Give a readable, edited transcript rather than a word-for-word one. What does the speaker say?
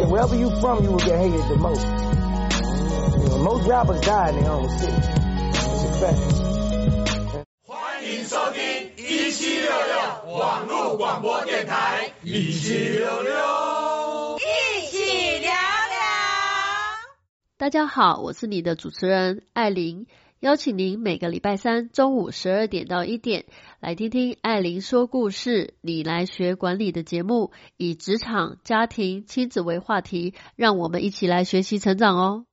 So wherever you from, you will get hated the most. Most rappers die in their own city. It's a fact. 欢迎收听1766网络广播电台1766， 一起聊聊。 大家好，我是你的主持人艾琳，邀请您每个礼拜三中午12点到1点来听听艾琳说故事，你来学管理的节目，以职场、家庭、亲子为话题，让我们一起来学习成长哦。